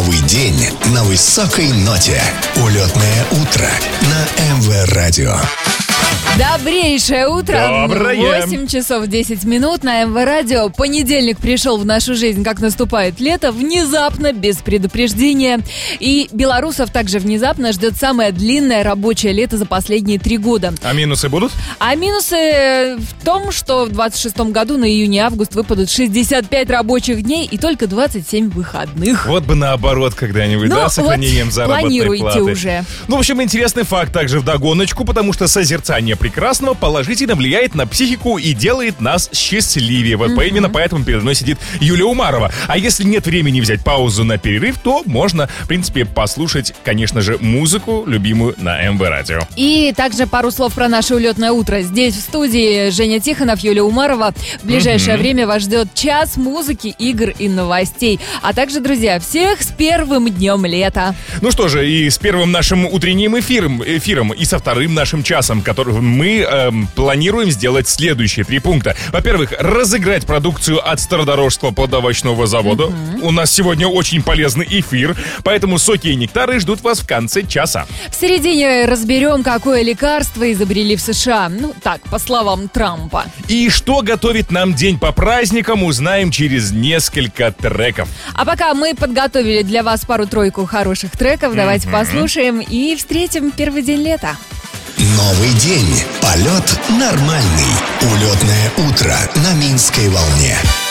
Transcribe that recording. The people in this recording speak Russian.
Новый день на высокой ноте. Улетное утро на МВ Радио. Добрейшее утро. Доброе. 8 часов 10 минут на МВ Радио. Понедельник пришел в нашу жизнь, как наступает лето, внезапно, без предупреждения. И белорусов также внезапно ждет самое длинное рабочее лето за последние 3 года. А минусы будут? А минусы в том, что в 26-м году на июнь и август выпадут 65 рабочих дней и только 27 выходных. Вот бы наоборот когда-нибудь, да, с сохранением заработной планируйте платы. уже. Ну, в общем, интересный факт также вдогоночку, потому что созерцание прекрасного положительно влияет на психику и делает нас счастливее. Вот именно поэтому передо мной сидит Юлия Умарова. А если нет времени взять паузу на перерыв, то можно, в принципе, послушать, конечно же, музыку, любимую на МВ Радио. И также пару слов про наше улетное утро. Здесь в студии Женя Тихонов, Юлия Умарова. В ближайшее время вас ждет час музыки, игр и новостей. А также, друзья, всех с первым днем лета. Ну что же, и с первым нашим утренним эфиром и со вторым нашим часом, который мы планируем сделать следующие 3 пункта. Во-первых, разыграть продукцию от Стародорожского плодоовощного завода. У нас сегодня очень полезный эфир, поэтому соки и нектары ждут вас в конце часа. В середине разберем, какое лекарство изобрели в США. Ну, так, по словам Трампа. И что готовит нам день по праздникам, узнаем через несколько треков. А пока мы подготовили для вас пару-тройку хороших треков, давайте послушаем и встретим первый день лета. Новый день. Полет нормальный. Улетное утро на Минской волне.